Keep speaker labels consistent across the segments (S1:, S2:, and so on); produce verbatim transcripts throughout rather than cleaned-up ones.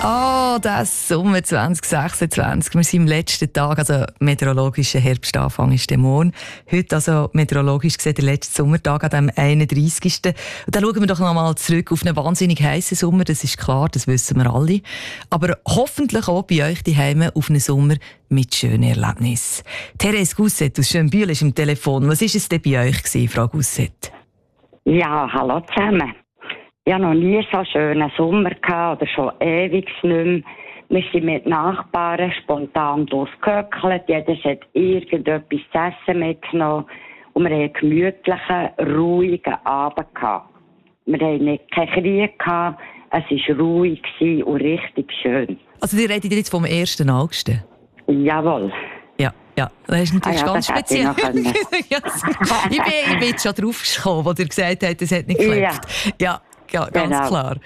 S1: Oh, das Sommer zwanzig sechsundzwanzig. Wir sind im letzten Tag, also meteorologischer Herbstanfang ist der Morgen. Heute, also meteorologisch gesehen, der letzte Sommertag an dem einunddreißigsten Und dann schauen wir doch noch mal zurück auf einen wahnsinnig heißen Sommer. Das ist klar, das wissen wir alle. Aber hoffentlich auch bei euch daheim auf einen Sommer mit schönen Erlebnissen. Therese Gusset aus Schönbühl ist am Telefon. Was war es denn bei euch gewesen, Frau Gusset?
S2: Ja, hallo zusammen. Ich hatte noch nie so einen schönen Sommer gehabt, oder schon ewig nicht mehr. Wir sind mit Nachbarn spontan durchgehöckelt. Jeder hat irgendetwas zu essen mitgenommen. Und wir hatten einen gemütlichen, ruhigen Abend gehabt. Wir hatten nicht keinen Krieg gehabt. Es war ruhig und richtig schön.
S1: Also, ihr redet jetzt vom ersten August?
S2: Jawohl.
S1: Ja, ja, das ist natürlich
S2: ah, ja,
S1: ganz speziell. Ich, ich, bin, ich bin jetzt schon drauf gekommen, als ihr gesagt habt, es hat nicht geklappt. Ja, ja, ganz genau. Klar.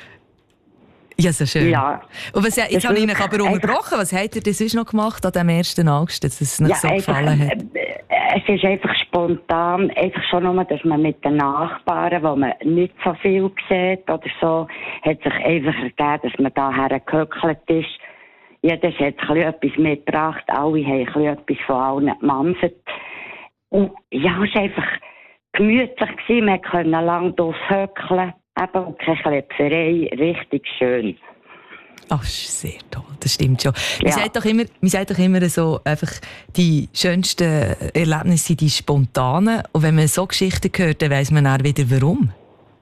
S1: Ja, so schön. Ja. Und was, jetzt habe ich euch aber unterbrochen. Was habt ihr denn sonst noch gemacht an dem ersten August, dass es nicht ja, so gefallen hat?
S2: Es ist einfach spontan, einfach schon nur, dass man mit den Nachbarn, wo man nicht so viel sieht oder so, hat sich einfach ergeben, dass man da hergehöckelt ist. Jeder hat etwas mitgebracht, alle haben etwas von allen gemamset. Und ja, es war einfach gemütlich gewesen. Man konnte lange durchhöckeln, eben und keine Klepferei, richtig schön.
S1: Ach, sehr toll, das stimmt schon. Ja. Man sagt doch immer, man sagt doch immer so, einfach die schönsten Erlebnisse sind die spontanen. Und wenn man so Geschichten hört, dann weiss man auch wieder, warum.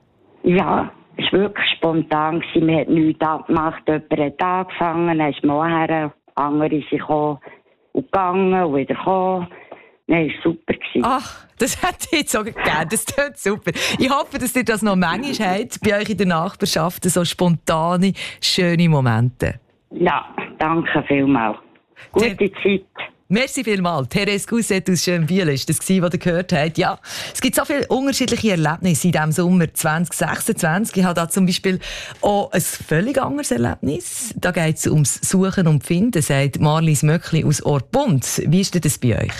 S2: Ja. Es war wirklich spontan. Man hat nichts abgemacht. Jemand hat angefangen, dann ist man her. Andere sind gekommen und gegangen und wieder gekommen. Nein, es war super.
S1: Ach, das hätte ich jetzt so gegeben. Das klingt super. Ich hoffe, dass ihr das noch manchmal habt, bei euch in der Nachbarschaft, so spontane, schöne Momente.
S2: Ja, danke vielmals. Gute Der Zeit.
S1: Merci vielmals. Therese Gusset aus Schönbühl ist das, was ihr gehört habt. Ja, es gibt so viele unterschiedliche Erlebnisse in diesem Sommer zwanzig sechsundzwanzig. Ich habe da zum Beispiel auch ein völlig anderes Erlebnis. Da geht es ums Suchen und Finden, sagt Marlies Möckli aus Orpund. Wie ist denn das bei euch?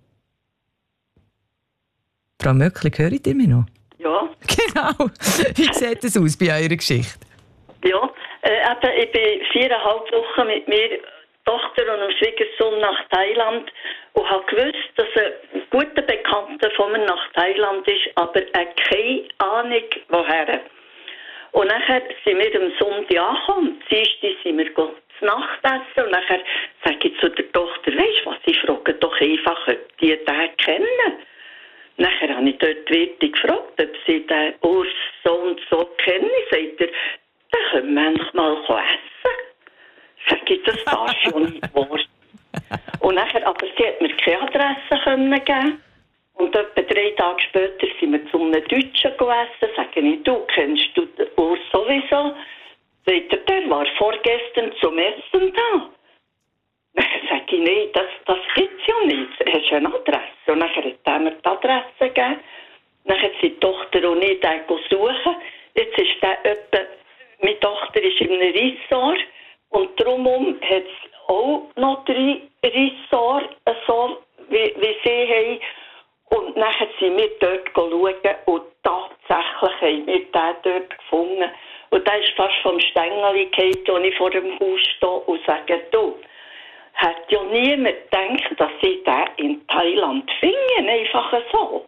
S1: Frau Möckli, hört ihr mich noch?
S3: Ja.
S1: Genau. Wie sieht das aus bei eurer Geschichte?
S3: Ja, äh, eben, ich bin viereinhalb Wochen mit mir Tochter und einem Schwiegersohn nach Thailand und habe gewusst, dass ein guter Bekannter von mir nach Thailand ist, aber keine Ahnung woher. Und nachher sind wir am Sonntag angekommen, am Dienstag sind wir zu Nacht essen und nachher sage ich zu der Tochter, weisst du was, ich frage doch einfach, ob die den kennen. Nachher habe ich dort die Wirtin gefragt, ob sie den Urs so und so kennen. Sagt er, dann können wir endlich mal essen. Sag ich, das darf schon nicht wahr. Und nachher, aber sie hat mir keine Adresse können geben. Und etwa drei Tage später sind wir zu einem Deutschen gegessen. Sage ich, du kennst du den Urs sowieso? Sagt er, der war vorgestern zum Essen da. Nachher sage ich, nein, das, das gibt es ja nicht. Hast du eine Adresse? Und nachher hat er mir die Adresse gegeben. Nachher sind die Tochter und ich den suchen. Jetzt ist der etwa, meine Tochter ist in einem Ressort. Und drumherum hat es auch noch drei Ressorts, so wie, wie sie haben. Und nachher sind wir dort schauen und tatsächlich haben wir den dort gefunden. Und der ist fast vom Stängeli gefallen, als ich vor dem Haus stehe und sage, du, hat ja niemand gedacht, dass sie den in Thailand finden, einfach so.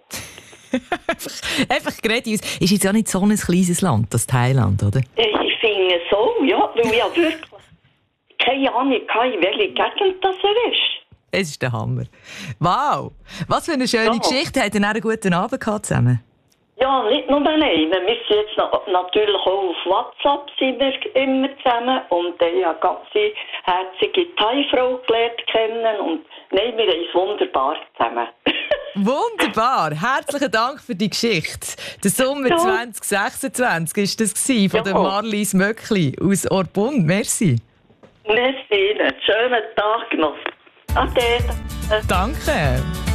S1: Einfach gerade, ist jetzt auch nicht so ein kleines Land, das Thailand, oder?
S3: Ich finde so, ja, weil ja wirklich keine Ahnung, in welche Gegend das er ist.
S1: Es ist der Hammer. Wow! Was für eine schöne ja. Geschichte. Habt ihr einen guten Abend gehabt zusammen?
S3: Ja, nicht nur einen. Wir sind jetzt noch, natürlich auch auf WhatsApp sind wir immer zusammen. Und ich habe eine ganz herzige Thai-Frau gelernt kennen. Und nein, wir haben es wunderbar zusammen.
S1: Wunderbar! Herzlichen Dank für die Geschichte. Der Sommer ja. zwanzig sechsundzwanzig war das von ja. der Marlies Möckli aus Orpund. Merci.
S3: Merci Ihnen. Schönen Tag noch. Ade.
S1: Danke.